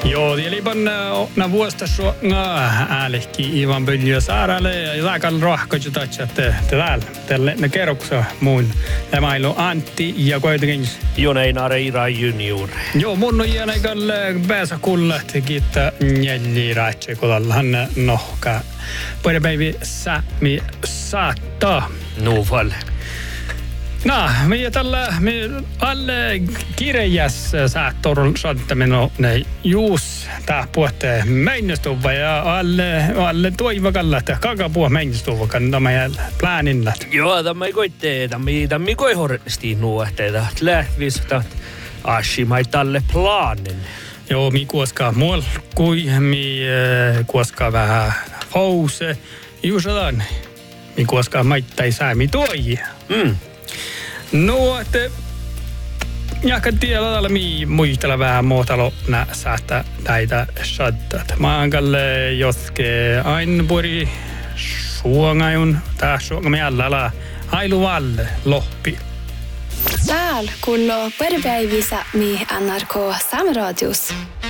Joo, eli na vuosta äälehki Ivan Byljo saaralle ja läkal rohkoju tatsatte tälle ne kerroksa muun. Ja mailu Antti ja kuitenkin Joneinare Ira Junior. Joo, mun on jäänäkal pääsä kullat kiittää njälli raatse kudallahan nohka. Päivi säämi saattaa. Nuval. Me alle kirjas saattorun saattaminen ne juus tää puhutte meinestuva ja alle toivakalla, että kaka puhua meinestuva kannama ja plänillä. Joo, tämä ei koitte, tämä ei koihoresti nuohteita. Lähtvistä ashi mai tälle planen. Joo, mi kuoskaa molkui, mi kuoskaa vähän hause. Juusadan, mi kuoskaa maittai säämi toi. No, että jahkan tiedä, mi muistella vähän muotalo nä säästä näitä shaddat. Mä ankalle joske ain puri suongajun, tää suongamme allalla hailu valle loppi. Täällä kuuluu perpäivissä mi NRK Sameradius.